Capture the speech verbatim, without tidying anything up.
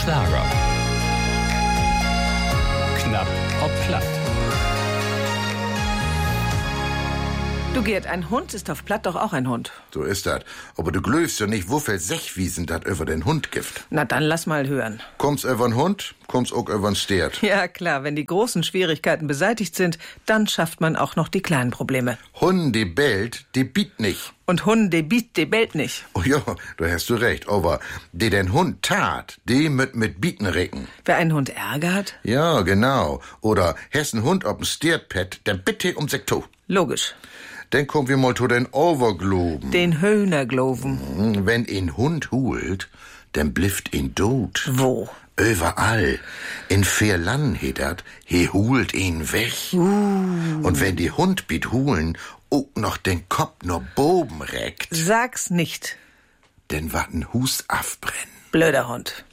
Schlager. Knapp ob platt. Du Gerd, ein Hund ist auf Platt doch auch ein Hund. So ist das. Aber du glöfst ja nicht, wofür Sechwiesen dat über den Hund gift. Na dann lass mal hören. Kommt's über den Hund, kommt's auch über den Stert. Ja klar, wenn die großen Schwierigkeiten beseitigt sind, dann schafft man auch noch die kleinen Probleme. Hunden, die bellt, die biet nicht. Und Hunden, die biet, die bellt nicht. Oh ja, da hast du recht. Aber die den Hund tat, die mit mit bieten recken. Wer einen Hund ärgert? Ja, genau. Oder hast einen Hund ob'n Stierpet, dann bitte um Sektor. Logisch. Dann kommen wir mal zu den Overgloben. Den Höhnergloven. Wenn ihn Hund holt, dann blifft ihn tot. Wo? Überall. In vier Land hedert, he holt ihn weg. Uh. Und wenn die Hund biet holen, auch noch den Kopf nur boben reckt, Sag's nicht. denn wat n Hus afbrennen. Blöder Hund.